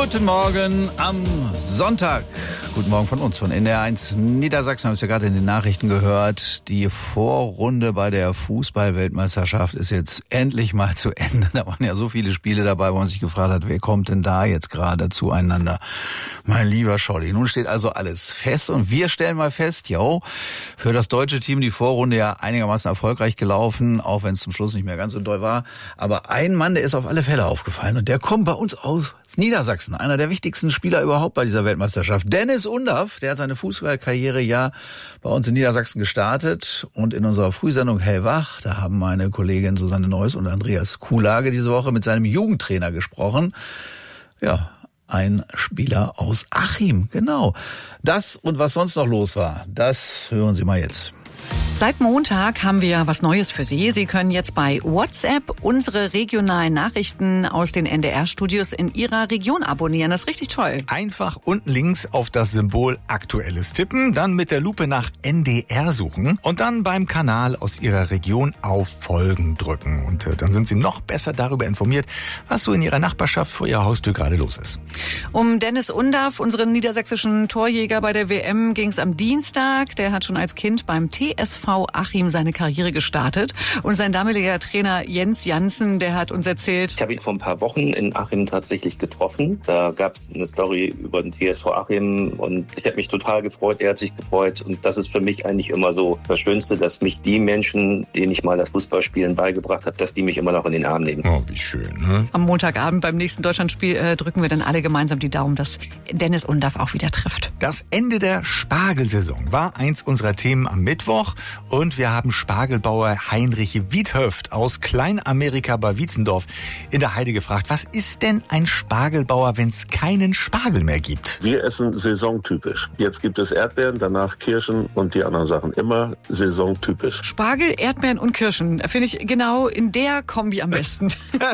Guten Morgen am Sonntag. Guten Morgen von uns, von NDR1 Niedersachsen. Wir haben es ja gerade in den Nachrichten gehört. Die Vorrunde bei der Fußball-Weltmeisterschaft ist jetzt endlich mal zu Ende. Da waren ja so viele Spiele dabei, wo man sich gefragt hat, wer kommt denn da jetzt gerade zueinander? Mein lieber Scholli, nun steht also alles fest und wir stellen mal fest, für das deutsche Team die Vorrunde ja einigermaßen erfolgreich gelaufen, auch wenn es zum Schluss nicht mehr ganz so doll war. Aber ein Mann, der ist auf alle Fälle aufgefallen und der kommt bei uns aus Niedersachsen, einer der wichtigsten Spieler überhaupt bei dieser Weltmeisterschaft. Dennis Undaff, der hat seine Fußballkarriere ja bei uns in Niedersachsen gestartet und in unserer Frühsendung Hellwach, da haben meine Kollegin Susanne Neuss und Andreas Kuhlage diese Woche mit seinem Jugendtrainer gesprochen. Ja, ein Spieler aus Achim, genau. Das und was sonst noch los war, das hören Sie mal jetzt. Seit Montag haben wir was Neues für Sie. Sie können jetzt bei WhatsApp unsere regionalen Nachrichten aus den NDR-Studios in Ihrer Region abonnieren. Das ist richtig toll. Einfach unten links auf das Symbol Aktuelles tippen, dann mit der Lupe nach NDR suchen und dann beim Kanal aus Ihrer Region auf Folgen drücken. Und dann sind Sie noch besser darüber informiert, was so in Ihrer Nachbarschaft vor Ihrer Haustür gerade los ist. Um Dennis Undaff, unseren niedersächsischen Torjäger bei der WM, ging es am Dienstag. Der hat schon als Kind beim TSV Achim seine Karriere gestartet. Und sein damaliger Trainer Jens Janssen, der hat uns erzählt: Ich habe ihn vor ein paar Wochen in Achim tatsächlich getroffen. Da gab es eine Story über den TSV Achim und ich habe mich total gefreut, er hat sich gefreut. Und das ist für mich eigentlich immer so das Schönste, dass mich die Menschen, denen ich mal das Fußballspielen beigebracht habe, dass die mich immer noch in den Arm nehmen. Oh, wie schön, ne? Am Montagabend beim nächsten Deutschlandspiel drücken wir dann alle gemeinsam die Daumen, dass Dennis Undaff auch wieder trifft. Das Ende der Spargelsaison war eins unserer Themen am Mittwoch. Und wir haben Spargelbauer Heinrich Wiedhöft aus Kleinamerika bei Wietzendorf in der Heide gefragt, was ist denn ein Spargelbauer, wenn es keinen Spargel mehr gibt? Wir essen saisontypisch. Jetzt gibt es Erdbeeren, danach Kirschen und die anderen Sachen. Immer saisontypisch. Spargel, Erdbeeren und Kirschen. Finde ich genau in der Kombi am besten.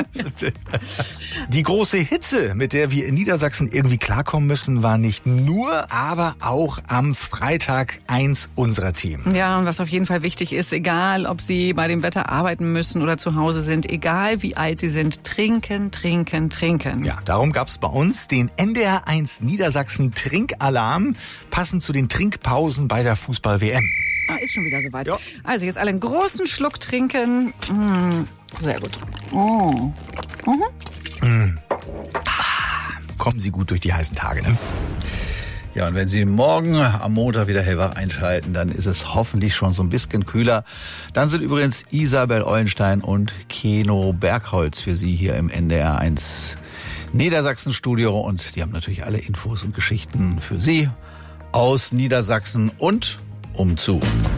Die große Hitze, mit der wir in Niedersachsen irgendwie klarkommen müssen, war nicht nur, aber auch am Freitag eins unserer Themen. Ja, und was auf jeden Fall wichtig ist, egal ob Sie bei dem Wetter arbeiten müssen oder zu Hause sind, egal wie alt Sie sind, trinken, trinken, trinken. Ja, darum gab's bei uns den NDR1 Niedersachsen Trinkalarm, passend zu den Trinkpausen bei der Fußball-WM. Ist schon wieder soweit. Ja. Also jetzt alle einen großen Schluck trinken. Sehr gut. Kommen Sie gut durch die heißen Tage, ne? Ja, und wenn Sie morgen am Montag wieder Hellwach einschalten, dann ist es hoffentlich schon so ein bisschen kühler. Dann sind übrigens Isabel Eulenstein und Keno Bergholz für Sie hier im NDR1 Niedersachsen-Studio. Und die haben natürlich alle Infos und Geschichten für Sie aus Niedersachsen und umzu.